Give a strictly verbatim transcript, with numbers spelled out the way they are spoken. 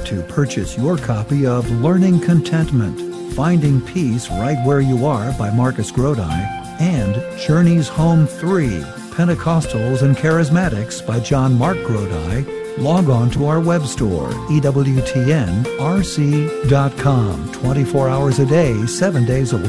to purchase your copy of Learning Contentment, Finding Peace Right Where You Are by Marcus Grodi, and Journeys Home three, Pentecostals and Charismatics by John Mark Grodi, log on to our web store, E W T N R C dot com, twenty-four hours a day, seven days a week.